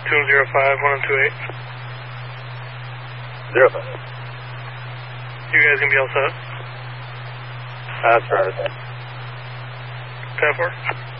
205-1028. 05. You guys gonna be all set? That's right. 10-4.